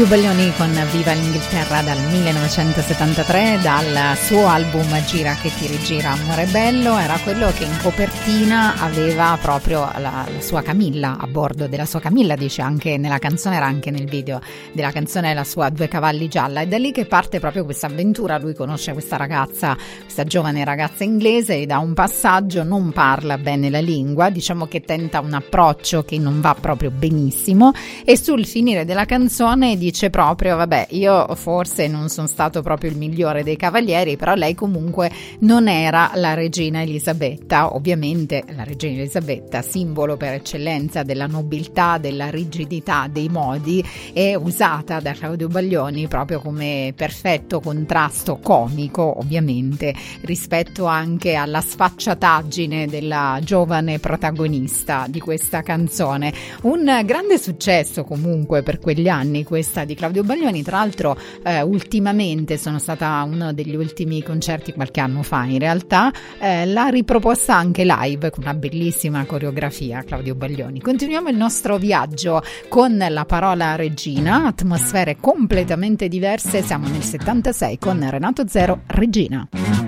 Baglioni con Viva l'Inghilterra dal 1973, dal suo album Gira che ti rigira Amore Bello. Era quello che in copertina aveva proprio la sua Camilla, a bordo della sua Camilla, dice anche nella canzone, era anche nel video della canzone la sua Due cavalli gialla, ed è lì che parte proprio questa avventura. Lui conosce questa ragazza, questa giovane ragazza inglese, e da un passaggio non parla bene la lingua, diciamo che tenta un approccio che non va proprio benissimo, e sul finire della canzone dice proprio vabbè, io forse non sono stato proprio il migliore dei cavalieri, però lei comunque non era la regina Elisabetta. Ovviamente la regina Elisabetta, simbolo per eccellenza della nobiltà, della rigidità dei modi, è usata da Claudio Baglioni proprio come perfetto contrasto comico, ovviamente, rispetto anche alla sfacciataggine della giovane protagonista di questa canzone. Un grande successo comunque per quegli anni questa di Claudio Baglioni. Tra l'altro ultimamente sono stata uno degli ultimi concerti, qualche anno fa in realtà, l'ha riproposta anche live con una bellissima coreografia Claudio Baglioni. Continuiamo il nostro viaggio con la parola regina, atmosfere completamente diverse. Siamo nel 76 con Renato Zero, Regina.